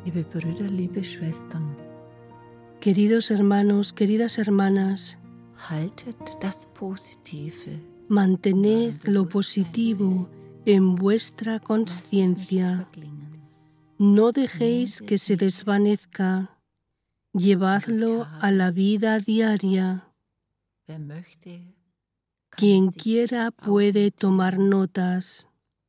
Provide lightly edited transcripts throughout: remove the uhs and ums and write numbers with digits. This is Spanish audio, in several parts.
Liebe Brüder, liebe Schwestern, Queridos hermanos, queridas hermanas, haltet das Positive, mantened lo positivo en vuestra lasst es nicht conciencia. verklingen. No dejéis que se desvanezca. Llevadlo a la vida diaria. Wer möchte, kann Quien es sich quiera puede tomar aufnotieren. notas.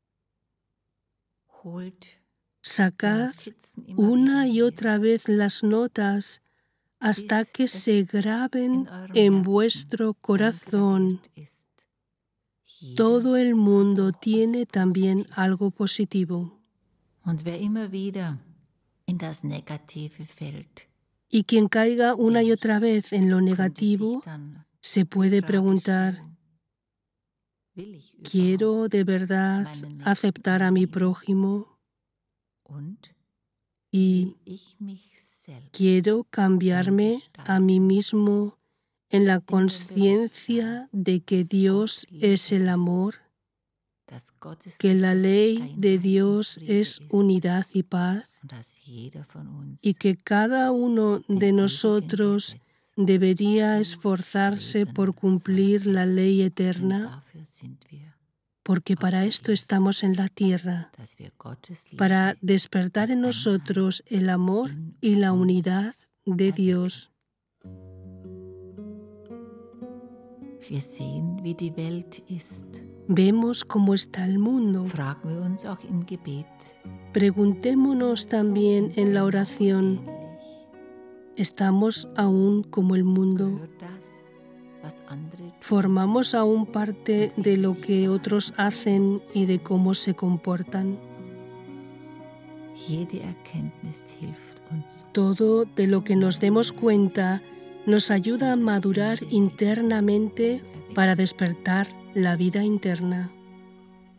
Holt Sacad Notizen immer una wieder y her, otra vez las notas hasta bis que es se graben in eurem en Herzen vuestro corazón. eingraviert ist. Jeder Todo el hat mundo auch was tiene también Positives. algo positivo. Und wer immer wieder in das Negative fällt, Y quien caiga una y otra vez en lo könnte sich negativo, dann se die puede Frage preguntar, stellen, will ich ¿quiero überhaupt de verdad meinen Nächsten aceptar a mi annehmen? prójimo? Und ¿Y will ich mich selbst quiero cambiarme a mí mismo en la conciencia de que Dios es el amor, dass Gottes que la Gesetz ley de Einheit und Dios Friede es ist unidad y paz, und dass jeder von uns y que cada uno dem de ewigen nosotros Gesetz debería zu esforzarse streben por cumplir sollte? la ley Denn eterna, dafür sind wir, porque para esto estamos en la tierra, dass wir Gottes para Liebe despertar en und nosotros el amor in y la uns unidad de erwecken. Dios. Wir sehen, wie die Welt ist. Vemos cómo está el mundo. Fragen wir uns auch im Gebet, Preguntémonos también sind en wir la noch oración, ähnlich? ¿estamos aún como el mundo? Gehört das, was andere tun, ¿Formamos aún parte de lo que otros hacen y de cómo se comportan? Jede Erkenntnis hilft uns, Todo de lo que nos demos cuenta nos ayuda a madurar internamente para despertar la vida interna.